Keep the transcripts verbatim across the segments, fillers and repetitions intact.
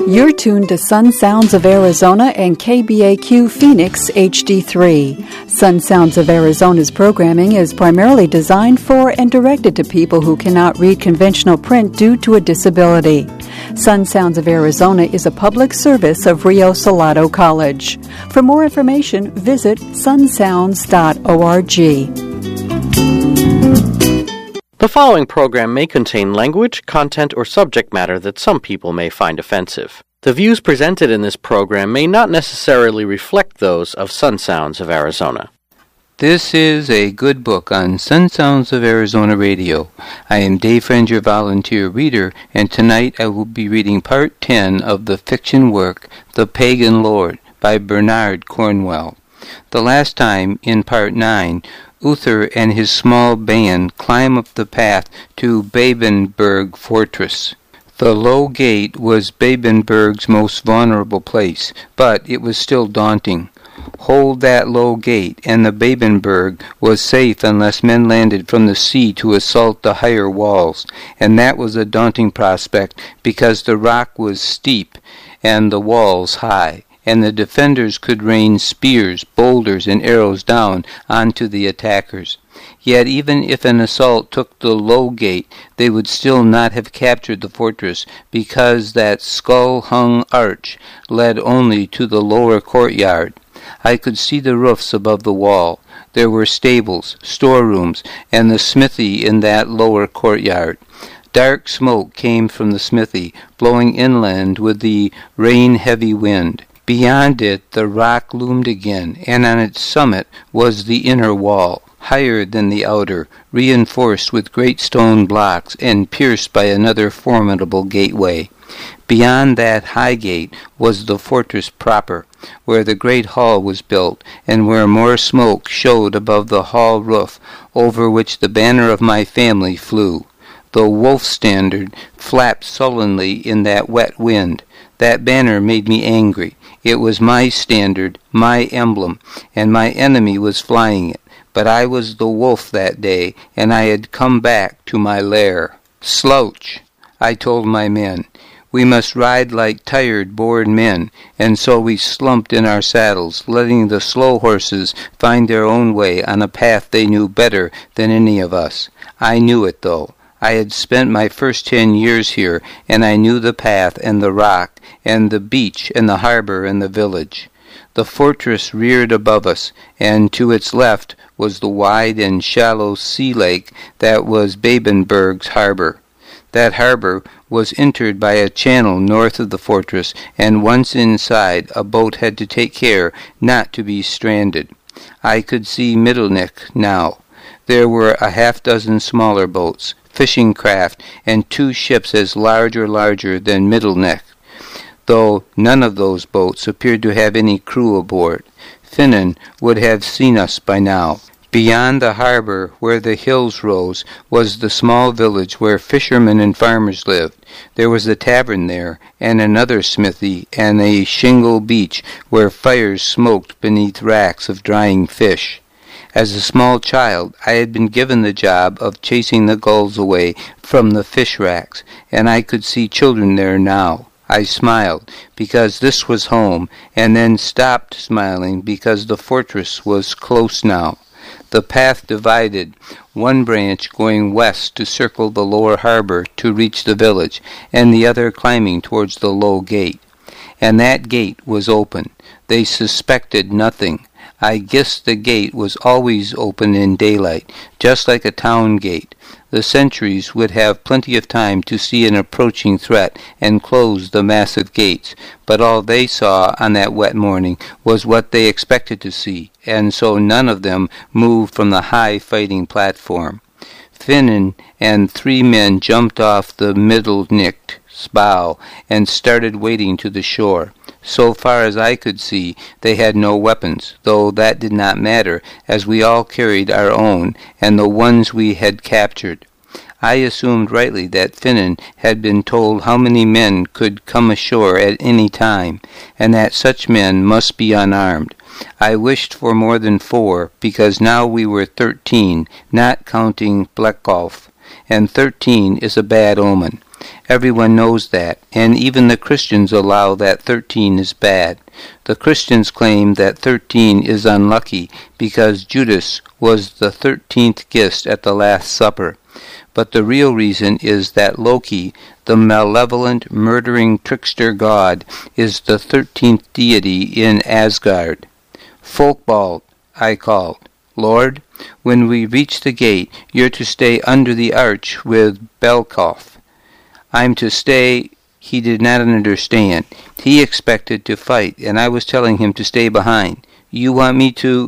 You're tuned to Sun Sounds of Arizona and K B A Q Phoenix H D three. Sun Sounds of Arizona's programming is primarily designed for and directed to people who cannot read conventional print due to a disability. Sun Sounds of Arizona is a public service of Rio Salado College. For more information, visit sun sounds dot org. The following program may contain language, content, or subject matter that some people may find offensive. The views presented in this program may not necessarily reflect those of Sun Sounds of Arizona. This is a good book on Sun Sounds of Arizona Radio. I am Dave Friend, your volunteer reader, and tonight I will be reading part ten of the fiction work The Pagan Lord by Bernard Cornwell. The last time, in part nine, Uther and his small band climb up the path to Babenberg Fortress. The low gate was Babenberg's most vulnerable place, but it was still daunting. Hold that low gate, and the Babenberg was safe unless men landed from the sea to assault the higher walls, and that was a daunting prospect because the rock was steep and the walls high, and the defenders could rain spears, boulders, and arrows down onto the attackers. Yet even if an assault took the low gate, they would still not have captured the fortress, because that skull-hung arch led only to the lower courtyard. I could see the roofs above the wall. There were stables, storerooms, and the smithy in that lower courtyard. Dark smoke came from the smithy, blowing inland with the rain-heavy wind. Beyond it the rock loomed again, and on its summit was the inner wall, higher than the outer, reinforced with great stone blocks and pierced by another formidable gateway. Beyond that high gate was the fortress proper, where the great hall was built, and where more smoke showed above the hall roof, over which the banner of my family flew. The wolf standard flapped sullenly in that wet wind. That banner made me angry. It was my standard, my emblem, and my enemy was flying it. But I was the wolf that day, and I had come back to my lair. Slouch, I told my men. We must ride like tired, bored men, and so we slumped in our saddles, letting the slow horses find their own way on a path they knew better than any of us. I knew it, though. I had spent my first ten years here, and I knew the path and the rock, and the beach and the harbor and the village. The fortress reared above us, and to its left was the wide and shallow sea lake that was Babenberg's harbor. That harbor was entered by a channel north of the fortress, and once inside, a boat had to take care not to be stranded. I could see Mittelnick now. There were a half-dozen smaller boats, fishing craft, and two ships as large or larger than Mittelnick, though none of those boats appeared to have any crew aboard. Finnen would have seen us by now. Beyond the harbor, where the hills rose, was the small village where fishermen and farmers lived. There was a tavern there, and another smithy, and a shingle beach where fires smoked beneath racks of drying fish. As a small child, I had been given the job of chasing the gulls away from the fish racks, and I could see children there now. I smiled, because this was home, and then stopped smiling because the fortress was close now. The path divided, one branch going west to circle the lower harbor to reach the village, and the other climbing towards the low gate. And that gate was open. They suspected nothing. I guessed the gate was always open in daylight, just like a town gate. The sentries would have plenty of time to see an approaching threat and close the massive gates, but all they saw on that wet morning was what they expected to see, and so none of them moved from the high fighting platform. Finnen and three men jumped off the Mittelnick's bow and started wading to the shore. So far as I could see, they had no weapons, though that did not matter, as we all carried our own, and the ones we had captured. I assumed rightly that Finnen had been told how many men could come ashore at any time, and that such men must be unarmed. I wished for more than four, because now we were thirteen, not counting Bleckhoff, and thirteen is a bad omen. Everyone knows that, and even the Christians allow that thirteen is bad. The Christians claim that thirteen is unlucky because Judas was the thirteenth guest at the Last Supper. But the real reason is that Loki, the malevolent, murdering trickster god, is the thirteenth deity in Asgard. Folkbald, I called. Lord, when we reach the gate, you're to stay under the arch with Belkoff. I'm to stay. He did not understand. He expected to fight, and I was telling him to stay behind. You want me to?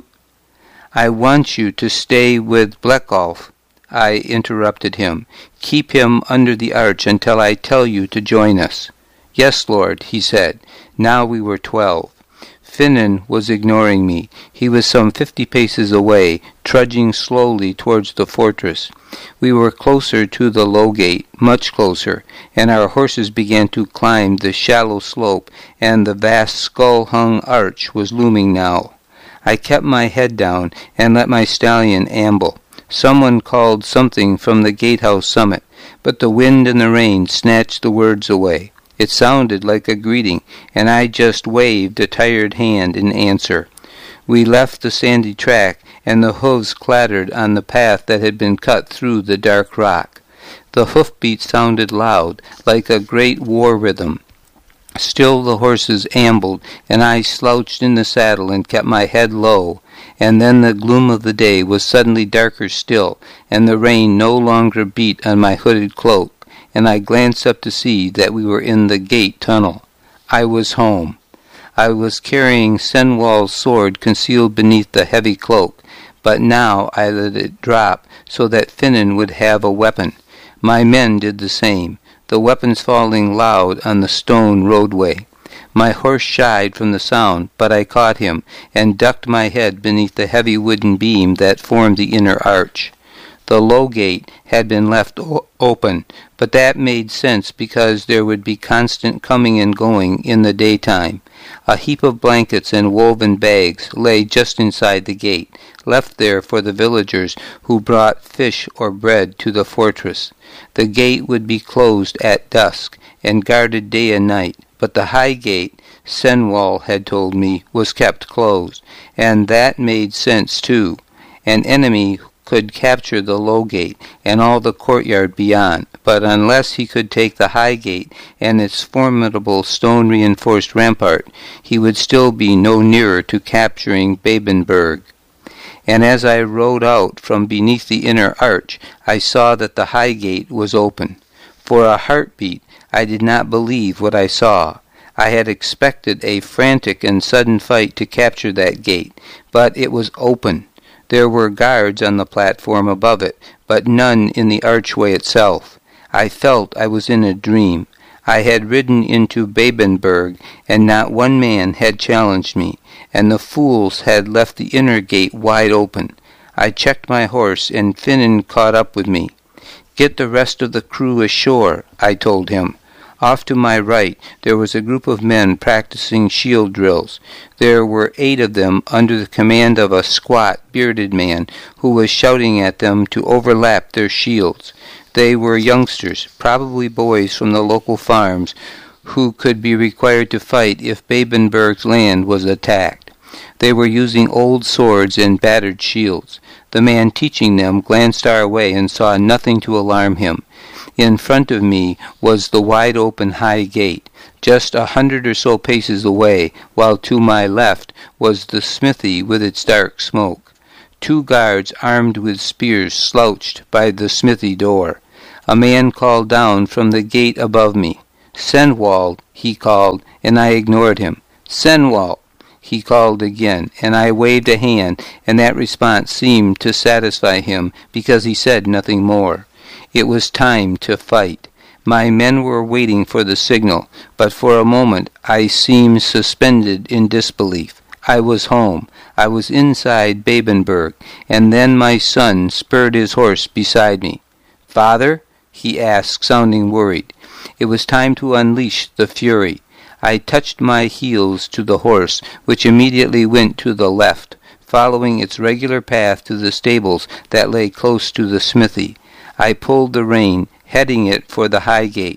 I want you to stay with Belkoff. I interrupted him. Keep him under the arch until I tell you to join us. Yes, Lord, he said. Now we were twelve. Finan was ignoring me. He was some fifty paces away, trudging slowly towards the fortress. We were closer to the low gate, much closer, and our horses began to climb the shallow slope, and the vast skull-hung arch was looming now. I kept my head down and let my stallion amble. Someone called something from the gatehouse summit, but the wind and the rain snatched the words away. It sounded like a greeting, and I just waved a tired hand in answer. We left the sandy track, and the hooves clattered on the path that had been cut through the dark rock. The hoofbeats sounded loud, like a great war rhythm. Still the horses ambled, and I slouched in the saddle and kept my head low. And then the gloom of the day was suddenly darker still, and the rain no longer beat on my hooded cloak, and I glanced up to see that we were in the gate tunnel. I was home. I was carrying Senwal's sword concealed beneath the heavy cloak, but now I let it drop so that Finan would have a weapon. My men did the same, the weapons falling loud on the stone roadway. My horse shied from the sound, but I caught him, and ducked my head beneath the heavy wooden beam that formed the inner arch. The low gate had been left o- open, but that made sense because there would be constant coming and going in the daytime. A heap of blankets and woven bags lay just inside the gate, left there for the villagers who brought fish or bread to the fortress. The gate would be closed at dusk and guarded day and night, but the high gate, Senwal had told me, was kept closed, and that made sense too. An enemy could capture the low gate and all the courtyard beyond, but unless he could take the high gate and its formidable stone-reinforced rampart, he would still be no nearer to capturing Babenberg. And as I rode out from beneath the inner arch, I saw that the high gate was open. For a heartbeat, I did not believe what I saw. I had expected a frantic and sudden fight to capture that gate, but it was open. There were guards on the platform above it, but none in the archway itself. I felt I was in a dream. I had ridden into Babenberg, and not one man had challenged me, and the fools had left the inner gate wide open. I checked my horse, and Finan caught up with me. "Get the rest of the crew ashore," I told him. Off to my right, there was a group of men practicing shield drills. There were eight of them under the command of a squat, bearded man who was shouting at them to overlap their shields. They were youngsters, probably boys from the local farms, who could be required to fight if Babenberg's land was attacked. They were using old swords and battered shields. The man teaching them glanced our way and saw nothing to alarm him. In front of me was the wide-open high gate, just a hundred or so paces away, while to my left was the smithy with its dark smoke. Two guards armed with spears slouched by the smithy door. A man called down from the gate above me. "Senwal," he called, and I ignored him. "Senwal," he called again, and I waved a hand, and that response seemed to satisfy him because he said nothing more. It was time to fight. My men were waiting for the signal, but for a moment I seemed suspended in disbelief. I was home. I was inside Babenberg, and then my son spurred his horse beside me. "Father?" he asked, sounding worried. It was time to unleash the fury. I touched my heels to the horse, which immediately went to the left, following its regular path to the stables that lay close to the smithy. I pulled the rein, heading it for the high gate.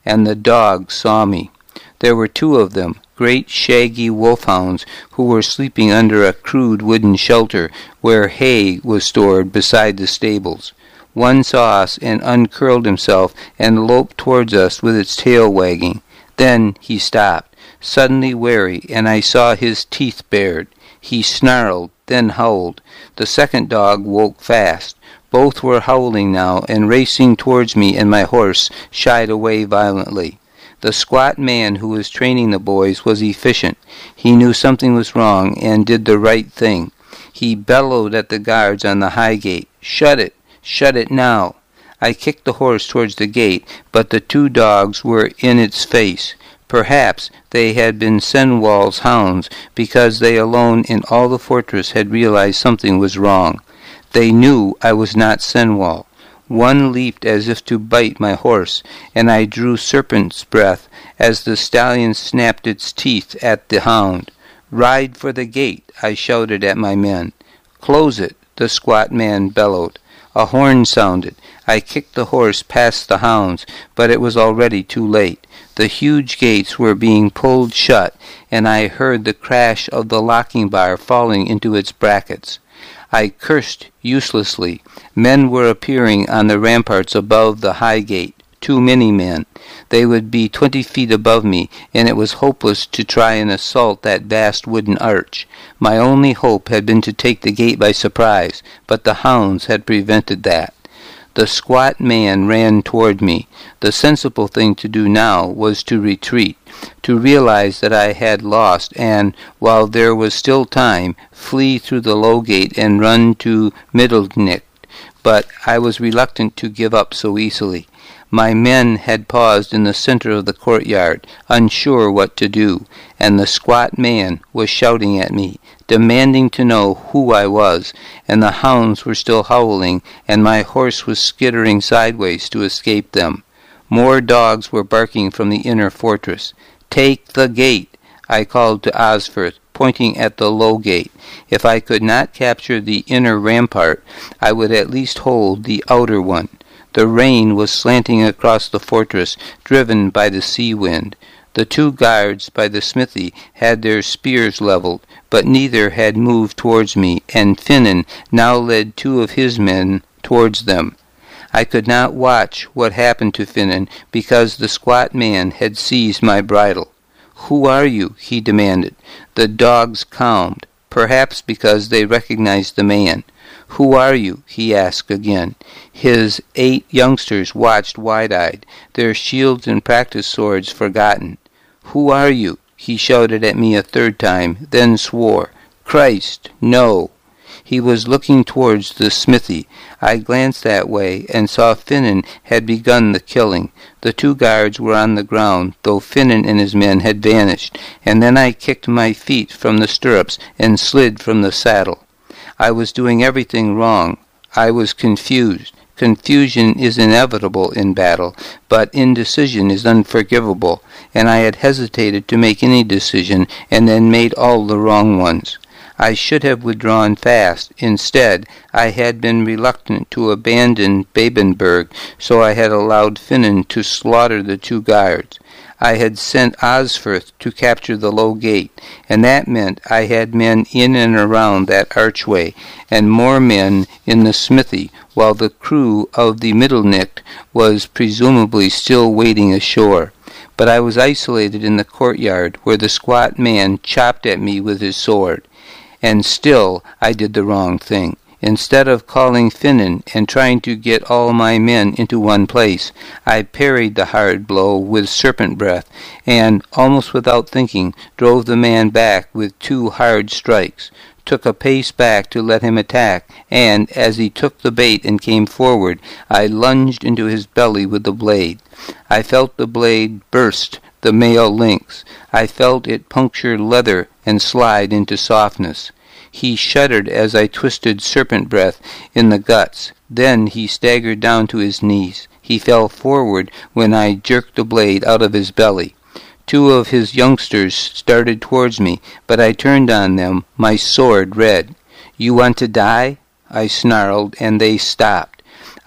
and the dogs saw me. There were two of them, great shaggy wolfhounds, who were sleeping under a crude wooden shelter where hay was stored beside the stables. One saw us and uncurled himself and loped towards us with its tail wagging. Then he stopped, suddenly wary, and I saw his teeth bared. He snarled, then howled. The second dog woke fast. Both were howling now and racing towards me, and my horse shied away violently. The squat man who was training the boys was efficient. He knew something was wrong and did the right thing. He bellowed at the guards on the high gate, "Shut it! Shut it now!" I kicked the horse towards the gate, but the two dogs were in its face. Perhaps they had been Senwal's hounds, because they alone in all the fortress had realized something was wrong. They knew I was not Senwal. One leaped as if to bite my horse, and I drew serpent's breath as the stallion snapped its teeth at the hound. "Ride for the gate," I shouted at my men. "Close it," the squat man bellowed. A horn sounded. I kicked the horse past the hounds, but it was already too late. The huge gates were being pulled shut, and I heard the crash of the locking bar falling into its brackets. I cursed uselessly. Men were appearing on the ramparts above the high gate. Too many men. They would be twenty feet above me, and it was hopeless to try and assault that vast wooden arch. My only hope had been to take the gate by surprise, but the hounds had prevented that. The squat man ran toward me. The sensible thing to do now was to retreat, to realize that I had lost, and, while there was still time, flee through the low gate and run to Mittelknecht. But I was reluctant to give up so easily. My men had paused in the center of the courtyard, unsure what to do, and the squat man was shouting at me, demanding to know who I was, and the hounds were still howling, and my horse was skittering sideways to escape them. More dogs were barking from the inner fortress. "Take the gate," I called to Osferth, pointing at the low gate. If I could not capture the inner rampart, I would at least hold the outer one. The rain was slanting across the fortress, driven by the sea wind. The two guards by the smithy had their spears leveled, but neither had moved towards me, and Finan now led two of his men towards them. I could not watch what happened to Finan, because the squat man had seized my bridle. "Who are you?" he demanded. The dogs calmed, perhaps because they recognized the man. "Who are you?" he asked again. His eight youngsters watched wide-eyed, their shields and practice swords forgotten. "Who are you?" he shouted at me a third time, then swore. "Christ, no!" He was looking towards the smithy. I glanced that way and saw Finan had begun the killing. The two guards were on the ground, though Finan and his men had vanished, and then I kicked my feet from the stirrups and slid from the saddle. I was doing everything wrong. I was confused. Confusion is inevitable in battle, but indecision is unforgivable, and I had hesitated to make any decision and then made all the wrong ones. I should have withdrawn fast. Instead, I had been reluctant to abandon Babenberg, so I had allowed Finan to slaughter the two guards. I had sent Osferth to capture the low gate, and that meant I had men in and around that archway, and more men in the smithy, while the crew of the Mittelknecht was presumably still waiting ashore. But I was isolated in the courtyard, where the squat man chopped at me with his sword. And still I did the wrong thing. Instead of calling Finan and trying to get all my men into one place, I parried the hard blow with serpent breath, and, almost without thinking, drove the man back with two hard strikes, took a pace back to let him attack, and, as he took the bait and came forward, I lunged into his belly with the blade. I felt the blade burst the male lynx. I felt it puncture leather and slide into softness. He shuddered as I twisted serpent breath in the guts. Then he staggered down to his knees. He fell forward when I jerked the blade out of his belly. Two of his youngsters started towards me, but I turned on them, my sword red. "You want to die?" I snarled, and they stopped.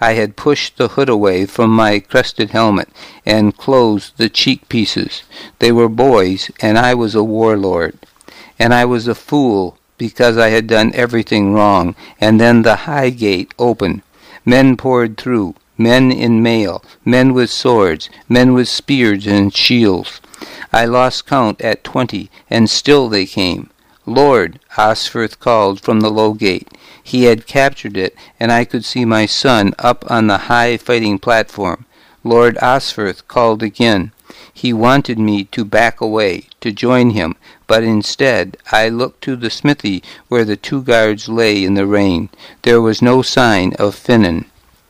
I had pushed the hood away from my crested helmet and closed the cheek pieces. They were boys, and I was a warlord. And I was a fool, because I had done everything wrong. And then the high gate opened. Men poured through, men in mail, men with swords, men with spears and shields. I lost count at twenty, and still they came. Lord, Osferth called from the low gate. He had captured it, and I could see my son up on the high fighting platform. Lord Osferth called again. He wanted me to back away, to join him, but instead I looked to the smithy where the two guards lay in the rain. There was no sign of Finan.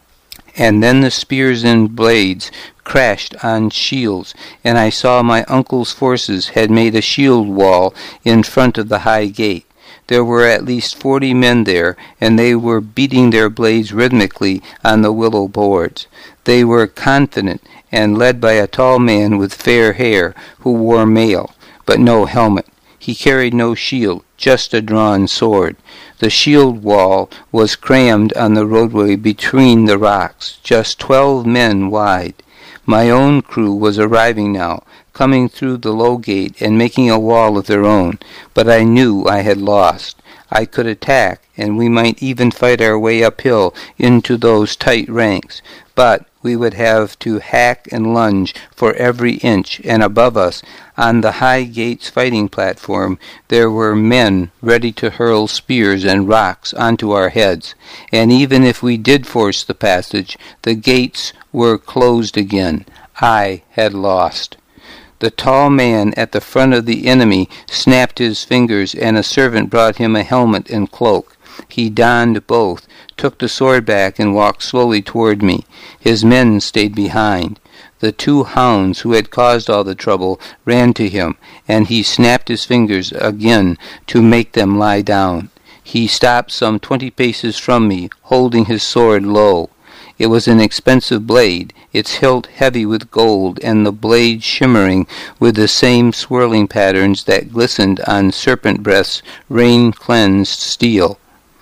And then the spears and blades crashed on shields, and I saw my uncle's forces had made a shield wall in front of the high gate. There were at least forty men there, and they were beating their blades rhythmically on the willow boards. They were confident, and led by a tall man with fair hair, who wore mail, but no helmet. He carried no shield, just a drawn sword. The shield wall was crammed on the roadway between the rocks, just twelve men wide. My own crew was arriving now, coming through the low gate and making a wall of their own, but I knew I had lost. I could attack, and we might even fight our way uphill into those tight ranks, but we would have to hack and lunge for every inch, and above us, on the high gate's fighting platform, there were men ready to hurl spears and rocks onto our heads, and even if we did force the passage, the gates were closed again. I had lost. The tall man at the front of the enemy snapped his fingers, and a servant brought him a helmet and cloak. He donned both, took the sword back, and walked slowly toward me. His men stayed behind. The two hounds who had caused all the trouble ran to him, and he snapped his fingers again to make them lie down. He stopped some twenty paces from me, holding his sword low. It was an expensive blade, its hilt heavy with gold, and the blade shimmering with the same swirling patterns that glistened on Serpent Breath's rain-cleansed steel.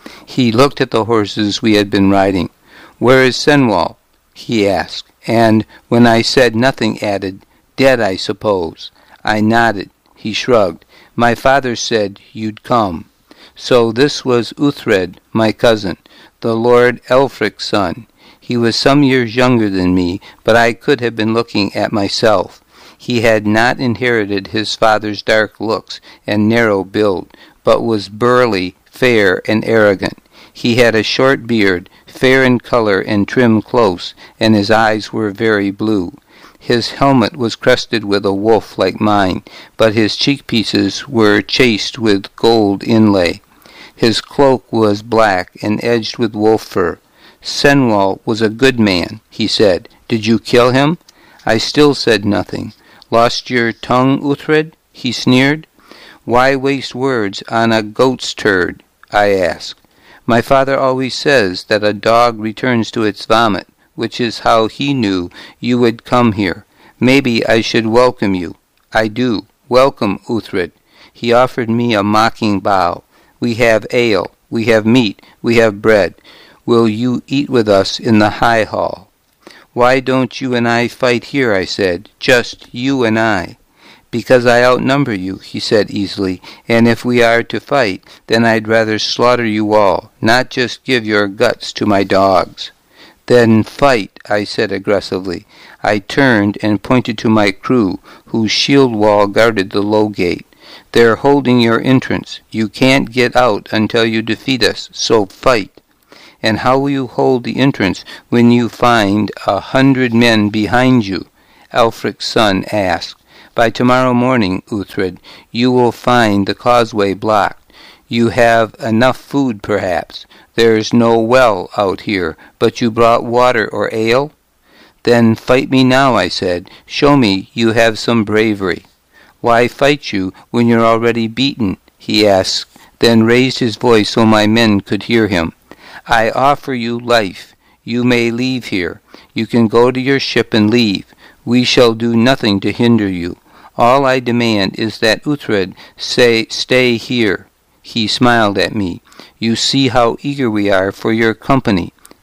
He looked at the horses we had been riding. "Where is Senwal?" he asked, and when I said nothing, added, "Dead, I suppose." I nodded. He shrugged. "My father said you'd come." So this was Uthred, my cousin, the Lord Elfric's son. He was some years younger than me, but I could have been looking at myself. He had not inherited his father's dark looks and narrow build, but was burly, fair, and arrogant. He had a short beard, fair in color and trimmed close, and his eyes were very blue. His helmet was crested with a wolf like mine, but his cheek-pieces were chased with gold inlay. His cloak was black and edged with wolf fur. "Senwal was a good man," he said. "Did you kill him?" I still said nothing. "Lost your tongue, Uthred?" he sneered. "Why waste words on a goat's turd?" I asked. "My father always says that a dog returns to its vomit, which is how he knew you would come here. Maybe I should welcome you." "I do. Welcome, Uthred." He offered me a mocking bow. "We have ale, we have meat, we have bread. Will you eat with us in the high hall?" "Why don't you and I fight here?" I said. "Just you and I." "Because I outnumber you," he said easily, "and if we are to fight, then I'd rather slaughter you all, not just give your guts to my dogs." "Then fight," I said aggressively. I turned and pointed to my crew, whose shield wall guarded the low gate. "They're holding your entrance. You can't get out until you defeat us, so fight." "And how will you hold the entrance when you find a hundred men behind you?" Elfric's son asked. "By tomorrow morning, Uthred, you will find the causeway blocked. You have enough food, perhaps. There's no well out here, but you brought water or ale?" "Then fight me now," I said. "Show me you have some bravery." "Why fight you when you're already beaten?" he asked, then raised his voice so my men could hear him. "I offer you life. You may leave here. You can go to your ship and leave. We shall do nothing to hinder you. All I demand is that Uthred say, stay here." He smiled at me. "You see how eager we are for your company.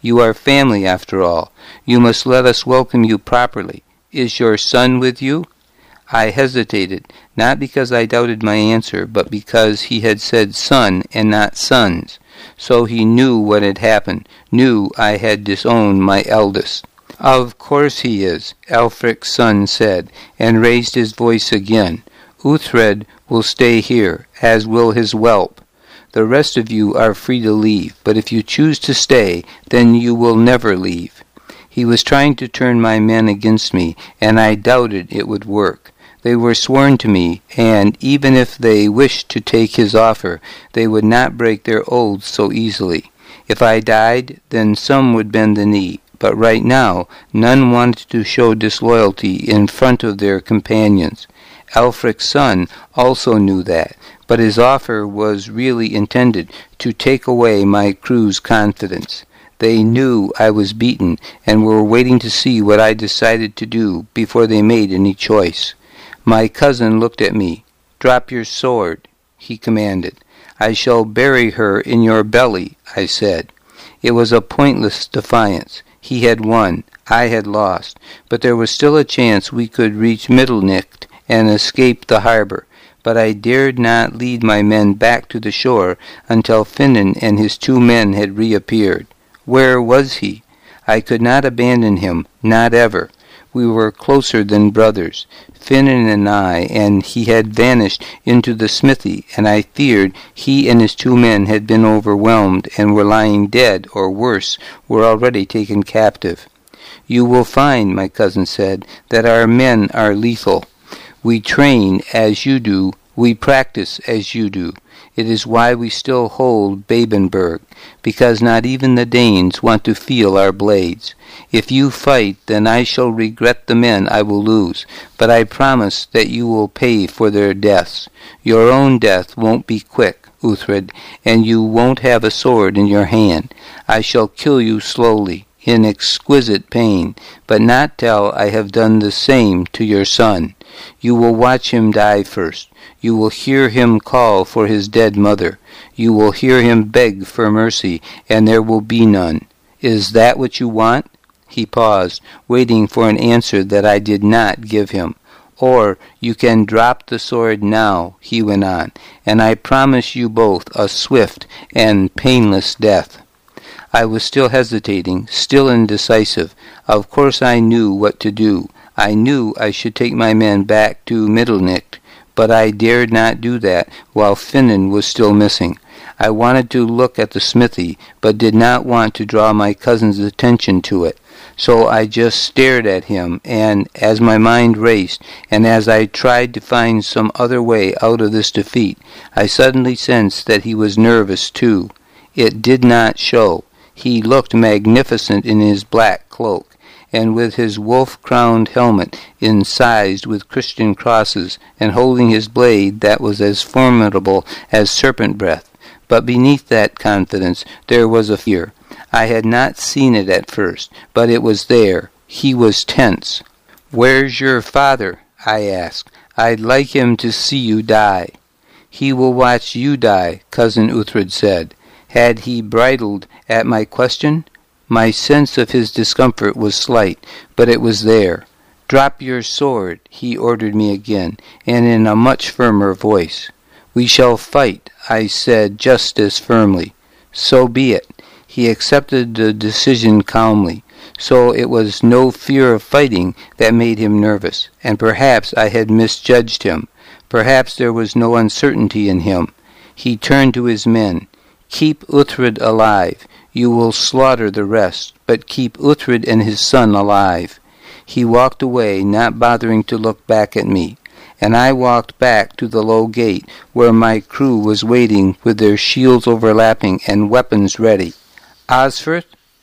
You are family, after all. You must let us welcome you properly. Is your son with you?" I hesitated, not because I doubted my answer, but because he had said son and not sons. So he knew what had happened, knew I had disowned my eldest. "Of course he is," Ælfric's son said, and raised his voice again. "Uhtred will stay here, as will his whelp. The rest of you are free to leave, but if you choose to stay, then you will never leave." He was trying to turn my men against me, and I doubted it would work. They were sworn to me, and even if they wished to take his offer, they would not break their oaths so easily. If I died, then some would bend the knee, but right now none wanted to show disloyalty in front of their companions. Ælfric's son also knew that, but his offer was really intended to take away my crew's confidence. They knew I was beaten, and were waiting to see what I decided to do before they made any choice. My cousin looked at me. "Drop your sword," he commanded. "I shall bury her in your belly," I said. It was a pointless defiance. He had won, I had lost, but there was still a chance we could reach Mittelnicht and escape the harbor. But I dared not lead my men back to the shore until Finan and his two men had reappeared. Where was he? I could not abandon him, not ever. We were closer than brothers, Finan and I, and he had vanished into the smithy, and I feared he and his two men had been overwhelmed and were lying dead, or worse, were already taken captive. "You will find," my cousin said, "that our men are lethal. We train as you do, we practice as you do. It is why we still hold Babenberg, because not even the Danes want to feel our blades. If you fight, then I shall regret the men I will lose, but I promise that you will pay for their deaths. Your own death won't be quick, Uhtred, and you won't have a sword in your hand. I shall kill you slowly, in exquisite pain, but not till I have done the same to your son. You will watch him die first. You will hear him call for his dead mother. You will hear him beg for mercy, and there will be none. Is that what you want?" He paused, waiting for an answer that I did not give him. "Or you can drop the sword now," he went on, "and I promise you both a swift and painless death." I was still hesitating, still indecisive. Of course I knew what to do. I knew I should take my men back to Mittelnicht, but I dared not do that while Finan was still missing. I wanted to look at the smithy, but did not want to draw my cousin's attention to it. So I just stared at him, and as my mind raced, and as I tried to find some other way out of this defeat, I suddenly sensed that he was nervous too. It did not show. He looked magnificent in his black cloak, and with his wolf-crowned helmet incised with Christian crosses, and holding his blade that was as formidable as serpent breath. But beneath that confidence there was a fear. I had not seen it at first, but it was there. He was tense. "Where's your father?" I asked. "I'd like him to see you die." "He will watch you die," Cousin Uhtred said. Had he bridled at my question? My sense of his discomfort was slight, but it was there. "Drop your sword," he ordered me again, and in a much firmer voice. "We shall fight," I said just as firmly. "So be it." He accepted the decision calmly. So it was no fear of fighting that made him nervous, and perhaps I had misjudged him. Perhaps there was no uncertainty in him. He turned to his men. "Keep Uhtred alive. You will slaughter the rest, but keep Uhtred and his son alive." He walked away, not bothering to look back at me, and I walked back to the low gate where my crew was waiting with their shields overlapping and weapons ready. "Osferth,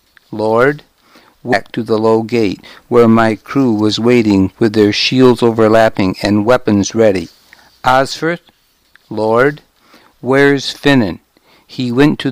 Lord?" Back to the low gate where my crew was waiting with their shields overlapping and weapons ready. "Osferth, Lord?" "Where's Finan?" "He went to